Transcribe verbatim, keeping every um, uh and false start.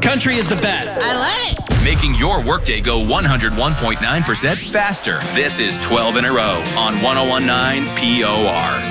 country is the best. I love it. Making your workday go one hundred one point nine percent faster. This is twelve in a row on one oh one point nine P O R.